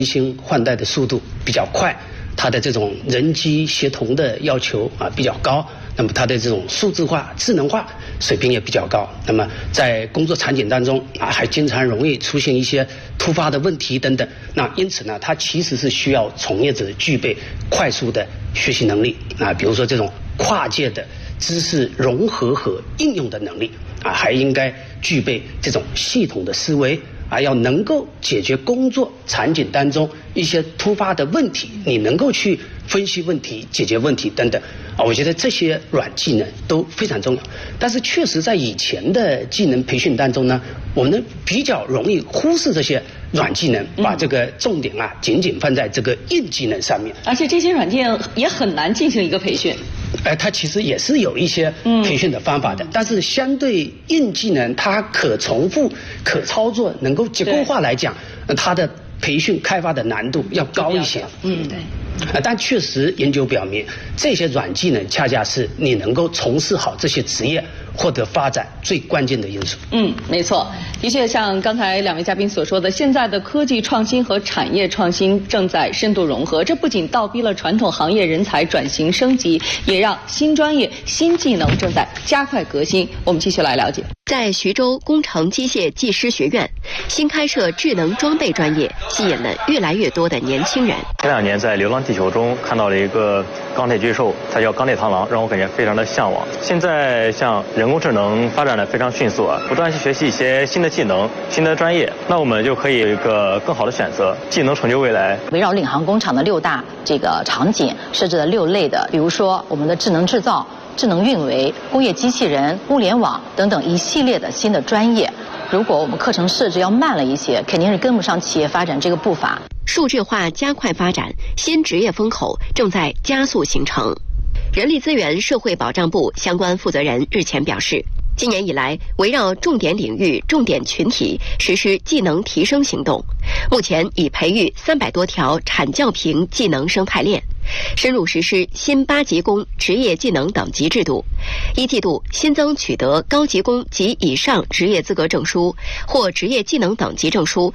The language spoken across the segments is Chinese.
新换代的速度比较快，它的这种人机协同的要求比较高，那么它的这种数字化、智能化水平也比较高。那么在工作场景当中还经常容易出现一些突发的问题等等。那因此呢，它其实是需要从业者具备快速的学习能力比如说这种跨界的知识融合和应用的能力还应该具备这种系统的思维要能够解决工作场景当中一些突发的问题，你能够去分析问题、解决问题等等我觉得这些软技能都非常重要。但是确实在以前的技能培训当中呢，我们比较容易忽视这些软技能，把这个重点仅仅放在这个硬技能上面， 而且这些软件也很难进行一个培训。 它其实也是有一些培训的方法的，但是相对硬技能，它可重复、可操作、能够结构化来讲，它的培训开发的难度要高一些。 对。 但确实研究表明，这些软技能恰恰是你能够从事好这些职业、获得发展最关键的因素。 没错，的确像刚才两位嘉宾所说的，现在的科技创新和产业创新正在深度融合，这不仅倒逼了传统行业人才转型升级，也让新专业、新技能正在加快革新。我们继续来了解。 在徐州工程机械技师学院，新开设智能装备专业，吸引了越来越多的年轻人。 前2年在《流浪地球》中看到了一个钢铁巨兽，它叫钢铁螳螂，让我感觉非常的向往。现在像人工智能发展的非常迅速不断去学习一些新的技能、新的专业，那我们就可以有一个更好的选择，既能成就未来。 围绕领航工厂的6大这个场景设置了6类的，比如说我们的智能制造、智能运维、工业机器人、物联网等等一系列的新的专业。如果我们课程设置要慢了一些，肯定是跟不上企业发展这个步伐。 数字化加快发展，新职业风口正在加速形成。人力资源社会保障部相关负责人日前表示，今年以来，围绕重点领域、重点群体实施技能提升行动，目前已培育300多条产教评技能生态链，深入实施新8级工职业技能等级制度。1季度新增取得高级工及以上职业资格证书或职业技能等级证书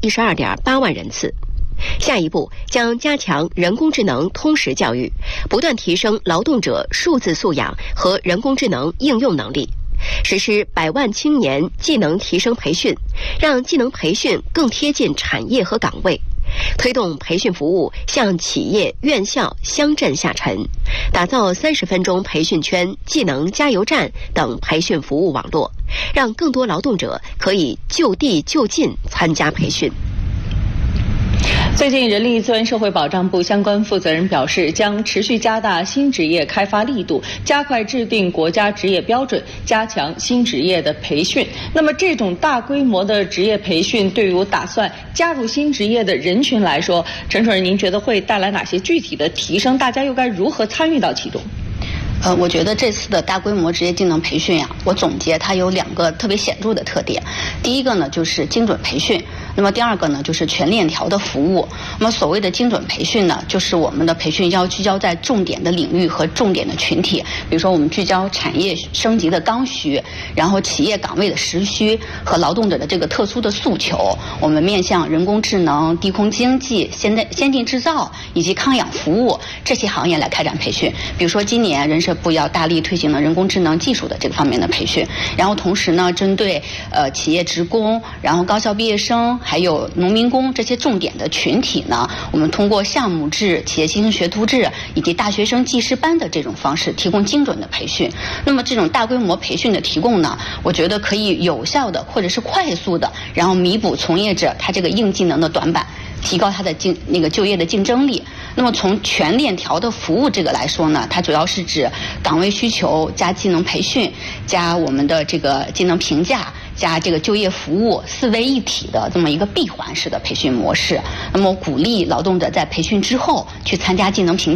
112.8万人次。下一步将加强人工智能通识教育，不断提升劳动者数字素养和人工智能应用能力，实施100万青年技能提升培训，让技能培训更贴近产业和岗位，推动培训服务向企业、院校、乡镇下沉，打造30分钟培训圈、技能加油站等培训服务网络，让更多劳动者可以就地就近参加培训。 最近，人力资源社会保障部相关负责人表示，将持续加大新职业开发力度，加快制定国家职业标准，加强新职业的培训。那么，这种大规模的职业培训，对于打算加入新职业的人群来说，陈主任，您觉得会带来哪些具体的提升？大家又该如何参与到其中？ 我觉得这次的大规模职业技能培训我总结它有2个特别显著的特点。第一个呢就是精准培训，那么第2个呢就是全链条的服务。那么所谓的精准培训呢，就是我们的培训要聚焦在重点的领域和重点的群体，比如说我们聚焦产业升级的刚需，然后企业岗位的实需和劳动者的这个特殊的诉求，我们面向人工智能、低空经济、先进制造以及康养服务这些行业来开展培训。比如说今年人社部要大力推行了人工智能技术的这个方面的培训，然后同时呢，针对企业职工、然后高校毕业生，还有农民工这些重点的群体呢，我们通过项目制、企业新生学徒制以及大学生技师班的这种方式，提供精准的培训。那么这种大规模培训的提供呢，我觉得可以有效的或者是快速的，然后弥补从业者他这个硬技能的短板，提高他的就业的竞争力。那么从全链条的服务这个来说呢，它主要是指岗位需求加技能培训加我们的这个技能评价加这个就业服务4位一体的这么一个闭环式的培训模式。那么鼓励劳动者在培训之后去参加技能评价，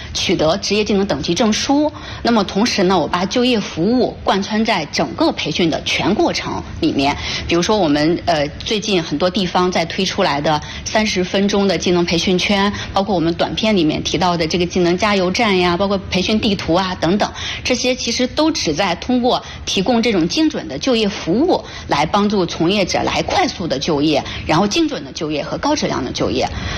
取得职业技能等级证书。那么同时呢，我把就业服务贯穿在整个培训的全过程里面。比如说我们最近很多地方在推出来的30分钟的技能培训圈，包括我们短片里面提到的这个技能加油站呀，包括培训地图啊等等，这些其实都旨在通过提供这种精准的就业服务，来帮助从业者来快速的就业，然后精准的就业和高质量的就业。